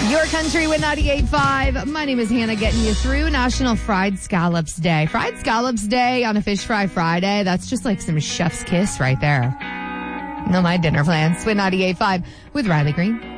Your country with 98.5. My name is Hannah, getting you through National Fried Scallops Day. Fried Scallops Day on a Fish Fry Friday. That's just like some chef's kiss right there. No, my dinner plans with 98.5 with Riley Green.